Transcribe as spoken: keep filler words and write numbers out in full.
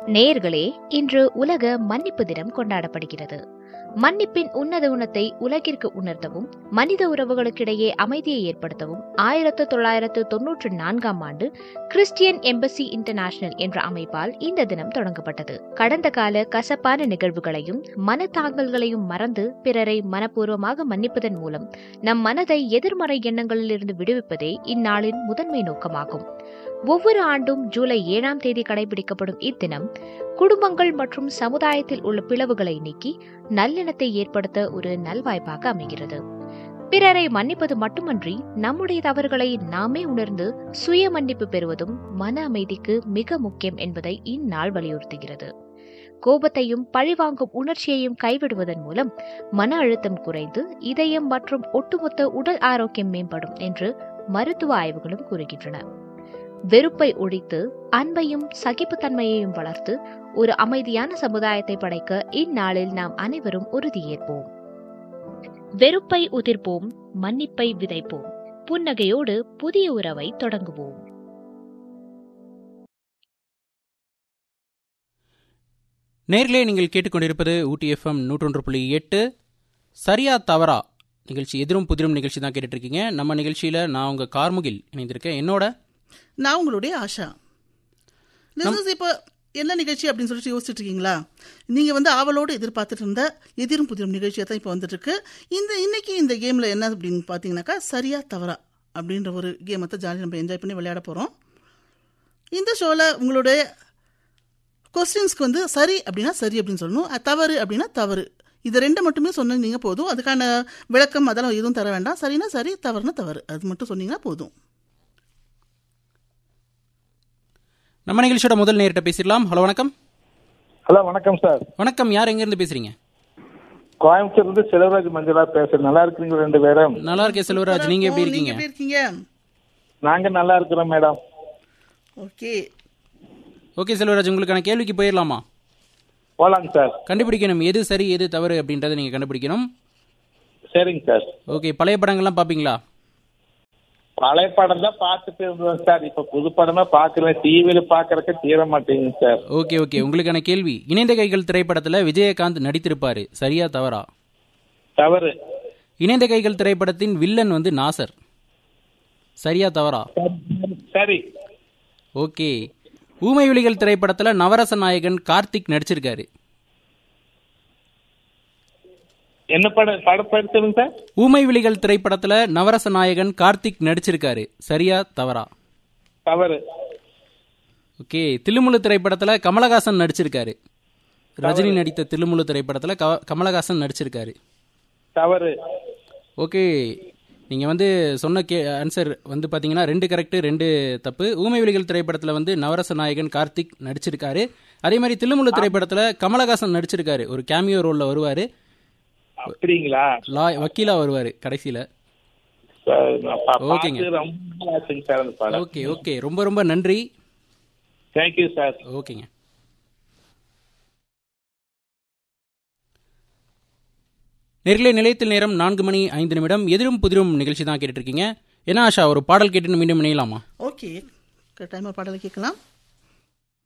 நேயர்களே, இன்று உலக மன்னிப்பு தினம் கொண்டாடப்படுகிறது. மன்னிப்பின் உன்னத குணத்தை உலகிற்கு உணர்த்தவும் மனித உறவுகளுக்கிடையே அமைதியை ஏற்படுத்தவும் ஆயிரத்து தொள்ளாயிரத்து தொன்னூற்றி நான்காம் ஆண்டு கிறிஸ்டியன் எம்பசி இன்டர்நேஷனல் என்ற அமைப்பால் இந்த தினம் தொடங்கப்பட்டது. கடந்த கால கசப்பான நிகழ்வுகளையும் மனத்தாங்கல்களையும் மறந்து பிறரை மனப்பூர்வமாக மன்னிப்பதன் மூலம் நம் மனதை எதிர்மறை எண்ணங்களிலிருந்து விடுவிப்பதே இந்நாளின் முதன்மை நோக்கமாகும். ஒவ்வொரு ஆண்டும் ஜூலை ஏழாம் தேதி கடைபிடிக்கப்படும் இத்தினம் குடும்பங்கள் மற்றும் சமுதாயத்தில் உள்ள பிளவுகளை நீக்கி நல்லிணத்தை ஏற்படுத்த ஒரு நல்வாய்ப்பாக அமைகிறது. பிறரை மன்னிப்பது மட்டுமன்றி நம்முடைய தவறுகளை நாமே உணர்ந்து சுய மன்னிப்பு பெறுவதும் மன அமைதிக்கு மிக முக்கியம் என்பதை இந்நாள் வலியுறுத்துகிறது. கோபத்தையும் பழிவாங்கும் உணர்ச்சியையும் கைவிடுவதன் மூலம் மன அழுத்தம் குறைந்து இதயம் மற்றும் ஒட்டுமொத்த உடல் ஆரோக்கியம் மேம்படும் என்று மருத்துவ ஆய்வுகளும் கூறுகின்றன. வெறுப்பை ஒழித்து அன்பையும் சகிப்புத்தன்மையையும் வளர்த்து ஒரு அமைதியான சமுதாயத்தை படைக்க இந்நாளில் நாம் அனைவரும் உறுதியேற்போம். வெறுப்பை உதிர்ப்போம், மன்னிப்பை விதைப்போம், புன்னகையோடு புதிய உறவை தொடங்குவோம். நேர்களே, நீங்கள் கேட்டுக்கொண்டிருப்பது ஊட்டி எஃப்எம் நூற்றொன்று புள்ளி எட்டு சரியா தவறா நிகழ்ச்சி. எதிரும் புதிரும் நிகழ்ச்சி தான் கேட்டுட்டு இருக்கீங்க. நம்ம நிகழ்ச்சியில நான் உங்க கார்முகில் இணைந்திருக்கேன். என்னோட நான் உங்களுடைய ஆஷா. இப்போ என்ன நிகழ்ச்சி அப்படின்னு சொல்லிட்டு யோசிச்சுட்டு இருக்கீங்களா? நீங்கள் வந்து ஆவலோடு எதிர்பார்த்துட்டு இருந்த எதிரும் புதிரும் நிகழ்ச்சியாக தான் இப்போ வந்துட்டு இருக்கு. இந்த இன்னைக்கு இந்த கேமில் என்ன அப்படின்னு பார்த்தீங்கன்னாக்கா சரியா தவறா அப்படின்ற ஒரு கேமை தான் ஜாலியாக நம்ம என்ஜாய் பண்ணி விளையாட போகிறோம். இந்த ஷோவில் உங்களுடைய கொஸ்டின்ஸ்க்கு வந்து சரி அப்படின்னா சரி அப்படின்னு சொல்லணும், தவறு அப்படின்னா தவறு. இது ரெண்டு மட்டுமே சொன்னீங்க போதும். அதுக்கான விளக்கம் அதெல்லாம் எதுவும் தர வேண்டாம். சரினா சரி, தவறுனா தவறு, அது மட்டும் சொன்னீங்கன்னா போதும். நம்ம நிகழ்ச்சியோட முதல் நேரிட்ட பேசிடலாம். ஹலோ, வணக்கம். ஹலோ, வணக்கம் சார். வணக்கம். யார் எங்க இருந்து பேசுறீங்க? கோயம்புத்தூர்ல இருந்து செல்வராஜ் மஞ்சளா பேசுறேன். நல்லா இருக்கீங்க ரெண்டு பேரும்? நல்லா இருக்கேன் செல்வராஜ். நீங்க எப்படி இருக்கீங்க? நாங்க நல்லா இருக்கிறோம் மேடம். ஓகே ஓகே செல்வராஜ், உங்களுக்கான கேள்விக்கு போயிடலாமா? போலாங்க சார். கண்டுபிடிக்கணும் எது சரி எது தவறு அப்படின்றத நீங்க கண்டுபிடிக்கணும். சரிங்க சார். ஓகே, பழைய படங்கள்லாம் பாப்பீங்களா? பழைய படம் தான் பார்த்துட்டு இருந்தோம் சார். இப்ப புது படமா பாக்குறேன். டிவியில பாக்குறதுக்கு தீர மாட்டேங்குது சார். ஓகே ஓகே உங்களுக்கான கேள்வி, இணைந்த கைகள் திரைப்படத்துல விஜயகாந்த் நடித்திருப்பாரு, சரியா தவறா? தவறு. இணைந்த கைகள் திரைப்படத்தின் வில்லன் வந்து நாசர், சரியா தவறா? சரி. ஓகே. ஊமை விழிகள் திரைப்படத்துல நவரச நாயகன் கார்த்திக் நடிச்சிருக்காரு. என்ன படம் படம் சார்? ஊமை விழிகள் திரைப்படத்துல நவரச நாயகன் கார்த்திக் நடிச்சிருக்காரு, சரியா தவறா? தவறு. ஓகே. தில்லுமுழு திரைப்படத்துல கமலஹாசன் நடிச்சிருக்காரு. ரஜினி நடித்த தில்லுமுழு திரைப்படத்துல கமலஹாசன் நடிச்சிருக்காரு. தவறு. ஓகே, நீங்க வந்து சொன்ன கே ஆன்சர் வந்து பாத்தீங்கன்னா ரெண்டு கரெக்ட், ரெண்டு தப்பு. ஊமை விழிகள் திரைப்படத்துல வந்து நவரச நாயகன் கார்த்திக் நடிச்சிருக்காரு. அதே மாதிரி தில்லுமுழு திரைப்படத்துல கமலஹாசன் நடிச்சிருக்காரு, ஒரு கேமியோ ரோல்ல வருவாரு. அப்படிங்களா? வக்கீலா வருவாரு கடைசியில. ஓகேங்க. ஓகே ஓகே ரொம்ப ரொம்ப நன்றி. Thank you sir. ஓகேங்க. நேர்களே, நிலையத்தில் நேரம் நான்கு மணி ஐந்து நிமிடம். எதிரும் புதிரும் நிகழ்ச்சி தான் கேட்டுட்டு இருக்கீங்க. என்ன ஆஷா, ஒரு பாடல் கேட்டு மீண்டும் இணையலாமா? ஓகே, டைம் பாடலை கேட்கலாம்.